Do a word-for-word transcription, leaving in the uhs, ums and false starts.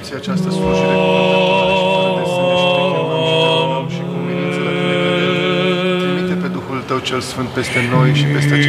preoții această slujire cuvântătoare și fără de sânge și te chemăm și te rugăm și cu umilință la tine cădem. Trimite pe Duhul Tău cel Sfânt peste noi și peste